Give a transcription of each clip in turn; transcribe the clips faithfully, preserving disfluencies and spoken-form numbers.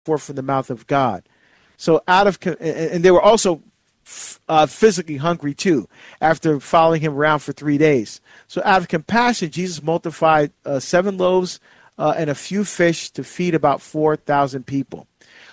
forth from the mouth of God. So out of, and they were also uh, physically hungry too, after following him around for three days. So out of compassion, Jesus multiplied uh, seven loaves uh, and a few fish to feed about four thousand people.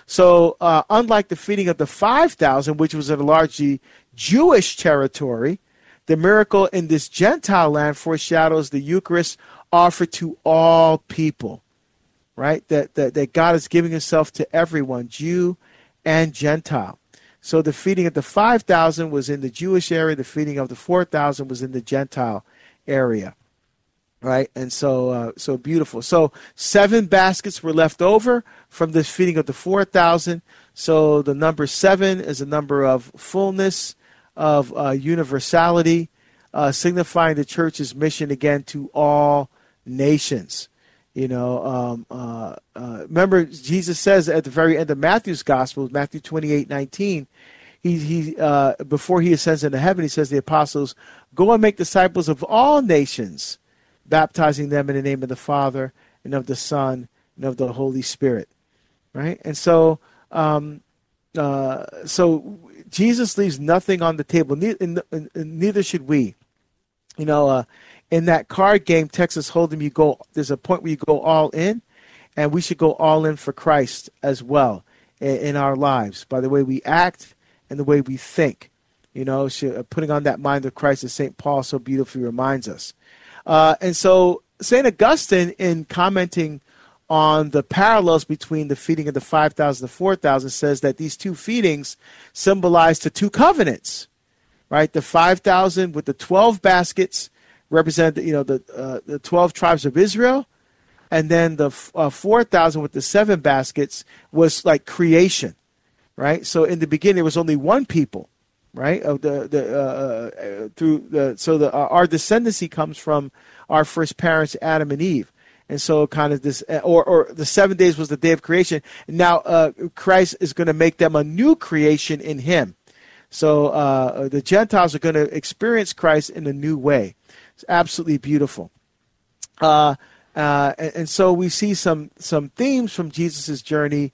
So uh, unlike the feeding of the five thousand, which was in a largely Jewish territory, the miracle in this Gentile land foreshadows the Eucharist offered to all people, right? That, that, that God is giving himself to everyone, Jew and Gentile. So the feeding of the five thousand was in the Jewish area. The feeding of the four thousand was in the Gentile area, right? And so uh, so beautiful. So seven baskets were left over from this feeding of the four thousand. So the number seven is a number of fullness, of uh, universality, uh, signifying the church's mission again to all nations. You know, um, uh, uh, remember Jesus says at the very end of Matthew's Gospel, Matthew twenty-eight nineteen, he, he uh, before he ascends into heaven, he says to the apostles, "Go and make disciples of all nations, baptizing them in the name of the Father and of the Son and of the Holy Spirit." Right? And so, um, uh, so Jesus leaves nothing on the table, neither, neither should we. You know, uh, in that card game, Texas Hold'em, you go. There's a point where you go all in, and we should go all in for Christ as well in, in our lives by the way we act and the way we think. You know, should, putting on that mind of Christ, as Saint Paul so beautifully reminds us. Uh, and so Saint Augustine, in commenting on the parallels between the feeding of the five thousand and the four thousand, says that these two feedings symbolize the two covenants, right? The five thousand with the twelve baskets represent, you know, the uh, the twelve tribes of Israel, and then the uh, four thousand with the seven baskets was like creation, right? So in the beginning, there was only one people, right? Of the the uh, uh, through the so the uh, our descendancy comes from our first parents, Adam and Eve, and so kind of this, or or the seven days was the day of creation. And now uh, Christ is going to make them a new creation in Him. So uh, the Gentiles are going to experience Christ in a new way. It's absolutely beautiful. Uh, uh, and, and so we see some some themes from Jesus' journey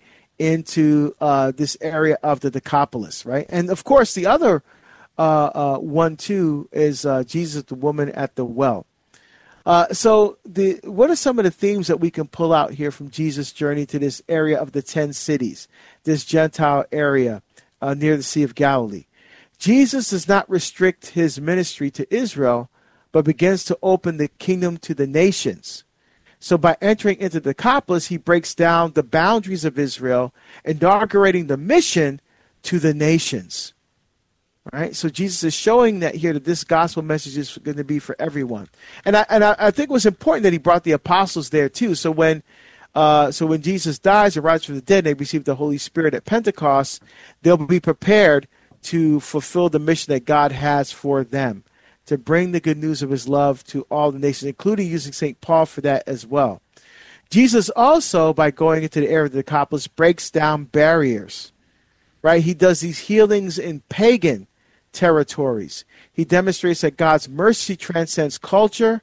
into uh, this area of the Decapolis, right? And, of course, the other uh, uh, one, too, is uh, Jesus, the woman at the well. Uh, so the what are some of the themes that we can pull out here from Jesus' journey to this area of the ten cities, this Gentile area uh, near the Sea of Galilee? Jesus does not restrict his ministry to Israel, but begins to open the kingdom to the nations. So by entering into the Decapolis, he breaks down the boundaries of Israel, inaugurating the mission to the nations. Right? So Jesus is showing that here that this gospel message is going to be for everyone. And I and I, I think it was important that he brought the apostles there too. So when uh, so when Jesus dies and rises from the dead, and they receive the Holy Spirit at Pentecost, they'll be prepared to fulfill the mission that God has for them, to bring the good news of his love to all the nations, including using Saint Paul for that as well. Jesus also, by going into the area of the Decapolis, breaks down barriers, right? He does these healings in pagan territories. He demonstrates that God's mercy transcends culture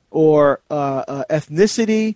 or uh, uh, ethnicity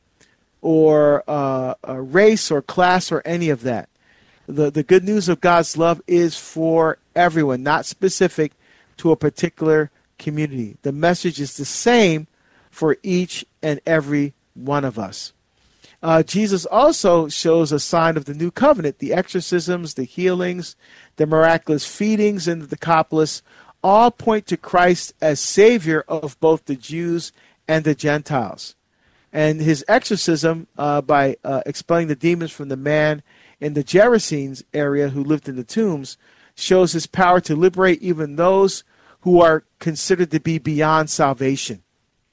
or uh, uh, race or class or any of that. The, the good news of God's love is for everyone, not specific to a particular community. The message is the same for each and every one of us. Uh, Jesus also shows a sign of the new covenant. The exorcisms, the healings, the miraculous feedings in the Decapolis all point to Christ as Savior of both the Jews and the Gentiles. And his exorcism, uh, by uh, expelling the demons from the man in the Gerasenes area who lived in the tombs, shows his power to liberate even those who are considered to be beyond salvation.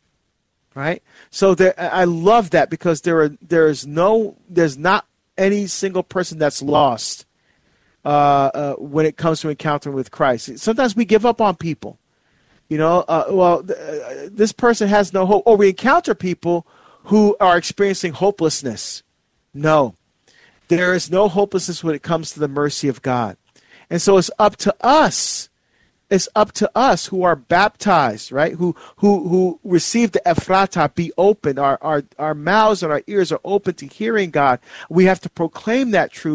Right? So there, I love that, because there are there is no there's not any single person that's lost uh, uh, when it comes to encountering with Christ. Sometimes we give up on people. You know, uh, well, th- uh, this person has no hope. Or we encounter people who are experiencing hopelessness. No. There is no hopelessness when it comes to the mercy of God. And so it's up to us. It's up to us who are baptized, right? Who who who receive the Ephrata, be open. Our, our, our mouths and our ears are open to hearing God. We have to proclaim that truth